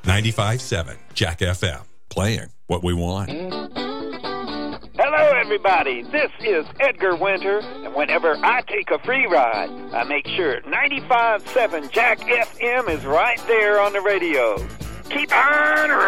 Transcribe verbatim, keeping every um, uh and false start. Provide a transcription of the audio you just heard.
ninety-five point seven Jack F M, playing what we want. Hello, everybody. This is Edgar Winter, and whenever I take a free ride, I make sure ninety-five point seven Jack F M is right there on the radio. Keep on